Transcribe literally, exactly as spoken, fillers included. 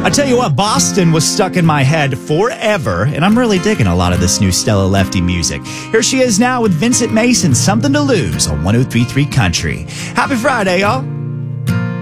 I tell you what, Boston was stuck in my head forever, and I'm really digging a lot of this new Stella Lefty music. Here she is now with Vincent Mason, Something to Lose on one oh three point three Country. Happy Friday, y'all.